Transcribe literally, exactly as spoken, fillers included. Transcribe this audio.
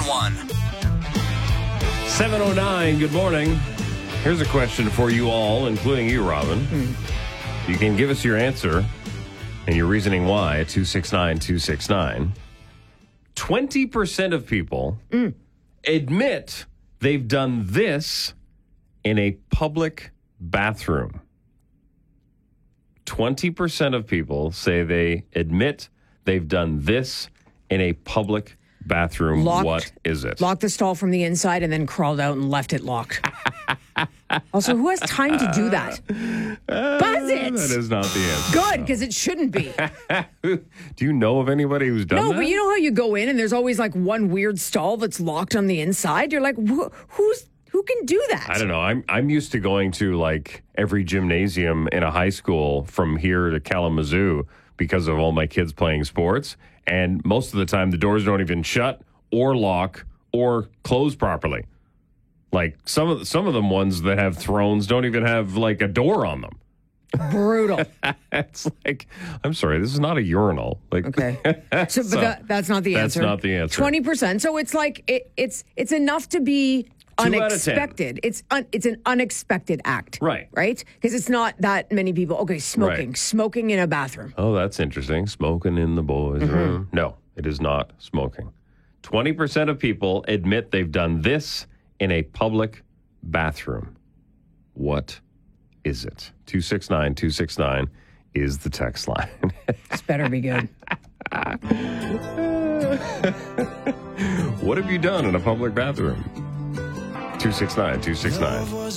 one. seven oh nine, good morning. Here's a question for you all, including you, Robin. Mm. You can give us your answer and your reasoning why at two six nine two six nine. twenty percent of people mm. admit they've done this in a public bathroom. twenty percent of people say they admit they've done this in a public bathroom. Locked, what is it? Locked the stall from the inside and then crawled out and left it locked. Also, who has time to do that? Uh, Buzz it! That is not the answer. Good, because it shouldn't be. Do you know of anybody who's done no, that? but you know how you go in and there's always like one weird stall that's locked on the inside? You're like, wh- who's who can do that? I don't know. I'm I'm used to going to like every gymnasium in a high school from here to Kalamazoo because of all my kids playing sports. And most of the time, the doors don't even shut or lock or close properly. Like some of the, some of them ones that have thrones don't even have like a door on them. Brutal. It's like, I'm sorry, this is not a urinal. Like, okay, so, so but that, that's not the that's answer. That's not the answer. Twenty percent. So it's like it, it's it's enough to be Two unexpected. It's un, it's an unexpected act, right? Right? Because it's not that many people. Okay, smoking, right. smoking in a bathroom. Oh, that's interesting. Smoking in the boys' mm-hmm. room. No, it is not smoking. Twenty percent of people admit they've done this in a public bathroom. What is it? Two six nine two six nine is the text line. This better be good. What have you done in a public bathroom? two six nine two six nine